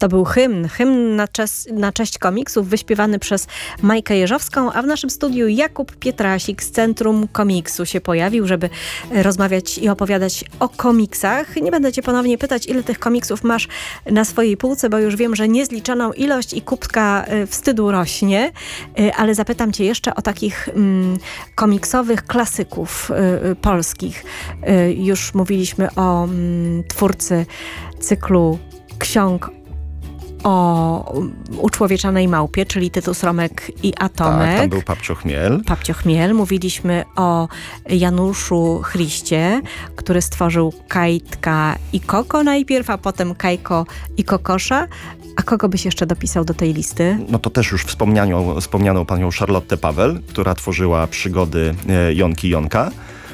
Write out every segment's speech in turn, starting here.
To był hymn na cześć komiksów, wyśpiewany przez Majkę Jeżowską, a w naszym studiu Jakub Pietrasik z Centrum Komiksu się pojawił, żeby rozmawiać i opowiadać o komiksach. Nie będę cię ponownie pytać, ile tych komiksów masz na swojej półce, bo już wiem, że niezliczoną ilość i kubka wstydu rośnie, ale zapytam cię jeszcze o takich komiksowych klasyków polskich. Już mówiliśmy o twórcy cyklu ksiąg o uczłowieczonej małpie, czyli Tytus Romek i Atomek. Tak, tam był Papcio Chmiel. Papcio Chmiel. Mówiliśmy o Januszu Chryście, który stworzył Kajtka i Koko najpierw, a potem Kajko i Kokosza. A kogo byś jeszcze dopisał do tej listy? No to też już wspomnianą panią Charlottę Pawel, która tworzyła przygody Jonki Jonka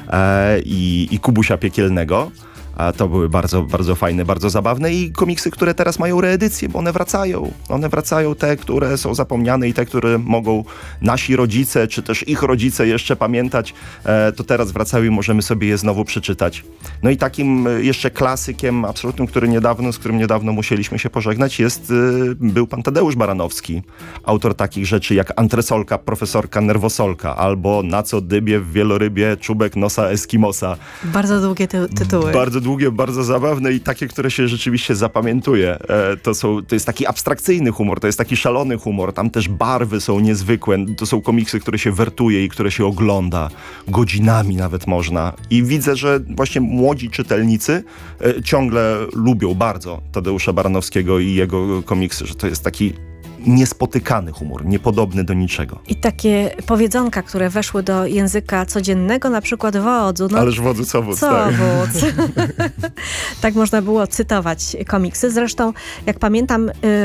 i Kubusia Piekielnego. A to były bardzo, bardzo fajne, bardzo zabawne i komiksy, które teraz mają reedycję, bo one wracają. One wracają, te, które są zapomniane i te, które mogą nasi rodzice, czy też ich rodzice jeszcze pamiętać, to teraz wracają i możemy sobie je znowu przeczytać. No i takim jeszcze klasykiem absolutnym, z którym niedawno musieliśmy się pożegnać, był pan Tadeusz Baranowski. Autor takich rzeczy jak Antresolka, Profesorka Nerwosolka, albo Na co dybie w wielorybie czubek nosa Eskimosa. Bardzo długie tytuły. Bardzo długie, bardzo zabawne i takie, które się rzeczywiście zapamiętuje. To jest taki abstrakcyjny humor, to jest taki szalony humor. Tam też barwy są niezwykłe. To są komiksy, które się wertuje i które się ogląda. Godzinami nawet można. I widzę, że właśnie młodzi czytelnicy ciągle lubią bardzo Tadeusza Baranowskiego i jego komiksy, że to jest taki niespotykany humor, niepodobny do niczego. I takie powiedzonka, które weszły do języka codziennego, na przykład wodzu. No, ależ wodzu co wódz, co tak. wódz. Tak można było cytować komiksy. Zresztą, jak pamiętam,